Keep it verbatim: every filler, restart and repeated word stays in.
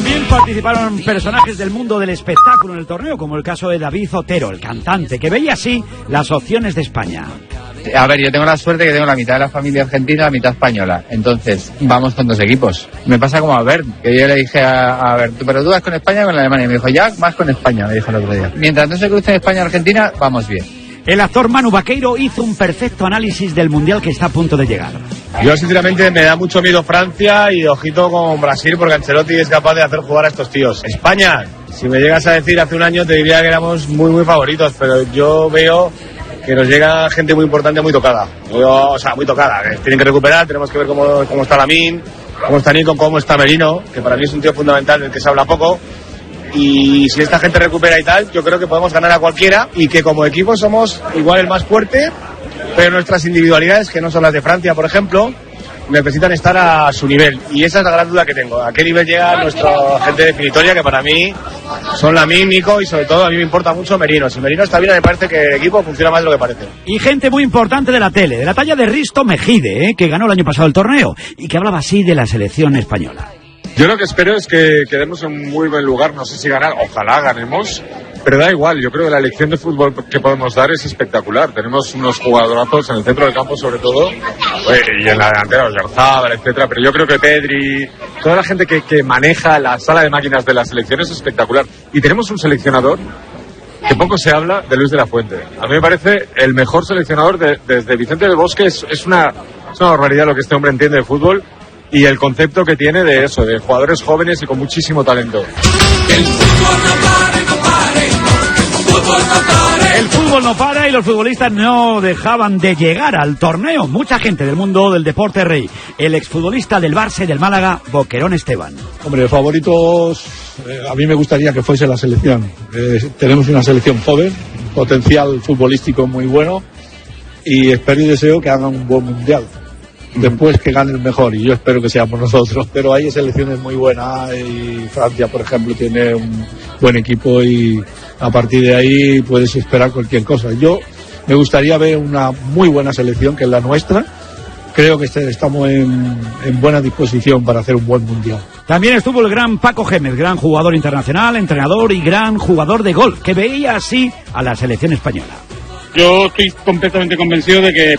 También participaron personajes del mundo del espectáculo en el torneo, como el caso de David Otero, el cantante, que veía así las opciones de España. A ver, yo tengo la suerte que tengo la mitad de la familia argentina y la mitad española. Entonces, vamos con dos equipos. Me pasa como a Bert, que yo le dije a, a Bert, pero tú vas con España o con Alemania. Y me dijo, ya, vas con España, me dijo el otro día. Mientras no se crucen España y Argentina, vamos bien. El actor Manu Vaqueiro hizo un perfecto análisis del Mundial que está a punto de llegar. Yo sinceramente me da mucho miedo Francia y ojito con Brasil porque Ancelotti es capaz de hacer jugar a estos tíos. España, si me llegas a decir hace un año te diría que éramos muy muy favoritos, pero yo veo que nos llega gente muy importante, muy tocada. Yo, o sea, muy tocada. Tienen que recuperar, tenemos que ver cómo, cómo está Lamine, cómo está Nico, cómo está Merino, que para mí es un tío fundamental del que se habla poco. Y si esta gente recupera y tal, yo creo que podemos ganar a cualquiera y que como equipo somos igual el más fuerte, pero nuestras individualidades, que no son las de Francia, por ejemplo, necesitan estar a su nivel. Y esa es la gran duda que tengo. ¿A qué nivel llega nuestra gente definitoria? Que para mí son Lamine, Nico y sobre todo a mí me importa mucho Merino. Si Merino está bien, me parece que el equipo funciona más de lo que parece. Y gente muy importante de la tele, de la talla de Risto Mejide, ¿eh? que ganó el año pasado el torneo y que hablaba así de la selección española. Yo lo que espero es que quedemos en un muy buen lugar, no sé si ganar, ojalá ganemos, pero da igual, yo creo que la elección de fútbol que podemos dar es espectacular. Tenemos unos jugadorazos en el centro del campo sobre todo, y en la delantera, Oyarzábal, etcétera, pero yo creo que Pedri, toda la gente que, que maneja la sala de máquinas de la selección es espectacular. Y tenemos un seleccionador que poco se habla, de Luis de la Fuente. A mí me parece el mejor seleccionador de, desde Vicente del Bosque, es, es, una, es una barbaridad lo que este hombre entiende de fútbol. Y el concepto que tiene de eso, de jugadores jóvenes y con muchísimo talento. El fútbol no para, no para, el fútbol no para. El fútbol no para y los futbolistas no dejaban de llegar al torneo. Mucha gente del mundo del deporte rey. El exfutbolista del Barça y del Málaga, Boquerón Esteban. Hombre, favoritos, eh, a mí me gustaría que fuese la selección. Eh, tenemos una selección joven, potencial futbolístico muy bueno y espero y deseo que hagan un buen mundial. Después que gane el mejor, y yo espero que seamos nosotros, pero hay selecciones muy buenas y Francia, por ejemplo, tiene un buen equipo y a partir de ahí puedes esperar cualquier cosa. Yo me gustaría ver una muy buena selección, que es la nuestra. Creo que estamos en, en buena disposición para hacer un buen mundial. También estuvo el gran Paco Gémez, gran jugador internacional, entrenador y gran jugador de golf, que veía así a la selección española. Yo estoy completamente convencido de que